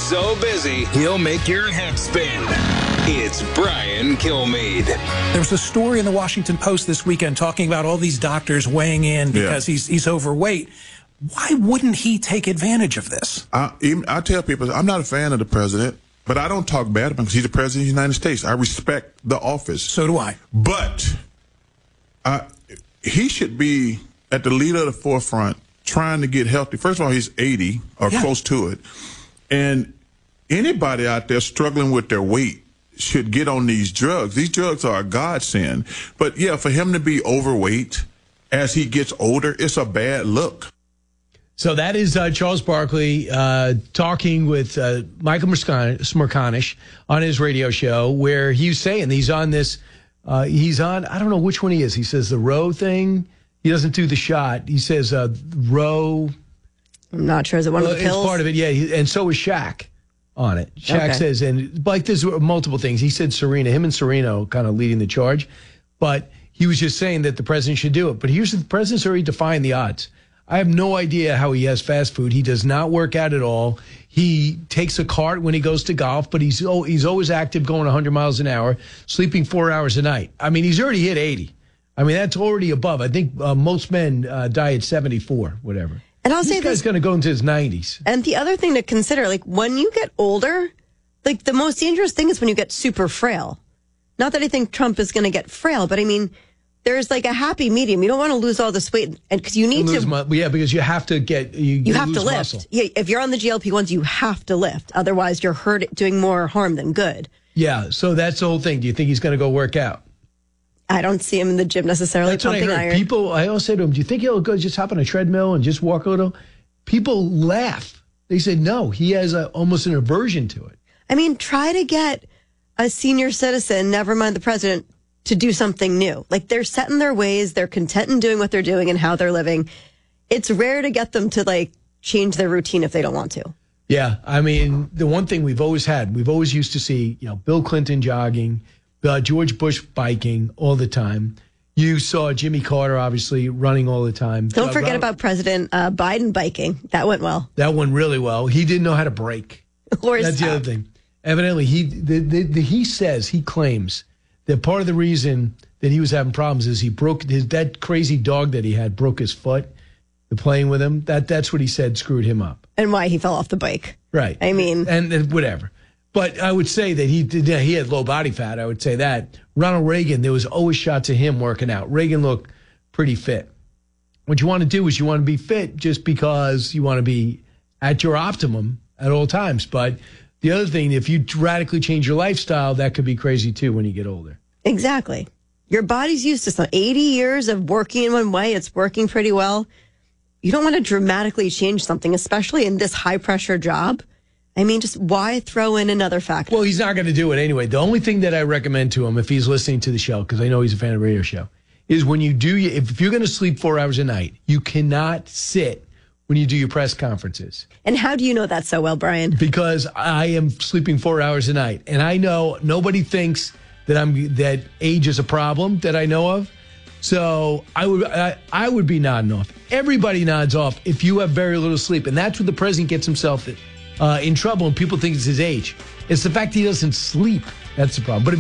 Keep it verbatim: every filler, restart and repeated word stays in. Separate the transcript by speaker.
Speaker 1: so busy, he'll make your head spin. It's Brian Kilmeade.
Speaker 2: There was a story in the Washington Post this weekend talking about all these doctors weighing in because yeah. he's he's overweight. Why wouldn't he take advantage of this?
Speaker 3: I, even, I tell people, I'm not a fan of the president, but I don't talk bad about him because he's the president of the United States. I respect the office.
Speaker 2: So do I.
Speaker 3: But uh, he should be at the leader of the forefront trying to get healthy. First of all, he's eighty or yeah. close to it. And anybody out there struggling with their weight should get on these drugs. These drugs are a godsend. But, yeah, for him to be overweight as he gets older, it's a bad look.
Speaker 4: So that is uh, Charles Barkley uh, talking with uh, Michael Smerconish on his radio show, where he was saying he's on this, uh, he's on, I don't know which one he is. He says the row thing. He doesn't do the shot. He says uh, row.
Speaker 5: I'm not sure. Is it one
Speaker 4: well,
Speaker 5: of the pills?
Speaker 4: It's part of it, yeah. He, and so is Shaq on it. Shaq okay. says, and like there's multiple things. He said Serena, him and Serena kind of leading the charge. But he was just saying that the president should do it. But here's the president's already defying the odds. I have no idea how he has fast food. He does not work out at all. He takes a cart when he goes to golf, but he's oh, he's always active, going one hundred miles an hour, sleeping four hours a night. I mean, he's already hit eighty. I mean, that's already above. I think uh, most men uh, die at seventy-four, whatever.
Speaker 5: And I'll
Speaker 4: this
Speaker 5: say
Speaker 4: guy's
Speaker 5: this,
Speaker 4: going to go into his nineties.
Speaker 5: And the other thing to consider, like when you get older, like the most dangerous thing is when you get super frail. Not that I think Trump is going to get frail, but I mean, there's like a happy medium. You don't want to lose all this weight, and because you need
Speaker 4: lose
Speaker 5: to.
Speaker 4: Mu- yeah, because you have to get you.
Speaker 5: You,
Speaker 4: you
Speaker 5: have
Speaker 4: lose
Speaker 5: to lift.
Speaker 4: Muscle.
Speaker 5: Yeah, if you're on the G L P ones, you have to lift. Otherwise, you're hurt, doing more harm than good.
Speaker 4: Yeah, so that's the whole thing. Do you think he's going to go work out?
Speaker 5: I don't see him in the gym necessarily.
Speaker 4: That's what I heard.
Speaker 5: Iron.
Speaker 4: People, I always say to him, "Do you think he'll go just hop on a treadmill and just walk a little?" People laugh. They said, "No, he has a, almost an aversion to it."
Speaker 5: I mean, try to get a senior citizen, never mind the president, to do something new. Like they're set in their ways. They're content in doing what they're doing and how they're living. It's rare to get them to like change their routine if they don't want to.
Speaker 4: Yeah. I mean, the one thing we've always had, we've always used to see, you know, Bill Clinton jogging, uh, George Bush biking all the time. You saw Jimmy Carter, obviously, running all the time.
Speaker 5: Don't
Speaker 4: uh,
Speaker 5: forget
Speaker 4: Ronald,
Speaker 5: about President uh, Biden biking. That went well.
Speaker 4: That went really well. He didn't know how to brake.
Speaker 5: Or
Speaker 4: That's
Speaker 5: stop.
Speaker 4: the other thing. Evidently, he the, the, the, he says, he claims that part of the reason that he was having problems is he broke his that crazy dog that he had broke his foot. The playing with him, that that's what he said screwed him up.
Speaker 5: And why he fell off the bike.
Speaker 4: Right.
Speaker 5: I mean,
Speaker 4: and, and whatever. But I would say that he did. He had low body fat. I would say that. Ronald Reagan, there was always shots of him working out. Reagan looked pretty fit. What you want to do is you want to be fit just because you want to be at your optimum at all times. But the other thing, if you radically change your lifestyle, that could be crazy too when you get older.
Speaker 5: Exactly. Your body's used to some eighty years of working in one way. It's working pretty well. You don't want to dramatically change something, especially in this high pressure job. I mean, just why throw in another factor?
Speaker 4: Well, he's not going to do it anyway. The only thing that I recommend to him, if he's listening to the show, because I know he's a fan of the radio show, is when you do, if you're going to sleep four hours a night, you cannot sit when you do your press conferences.
Speaker 5: And how do you know that so well, Brian?
Speaker 4: Because I am sleeping four hours a night. And I know nobody thinks that I'm that age is a problem that I know of. So I would I, I would be nodding off. Everybody nods off if you have very little sleep. And that's where the president gets himself uh, in trouble and people think it's his age. It's the fact he doesn't sleep. That's the problem. But if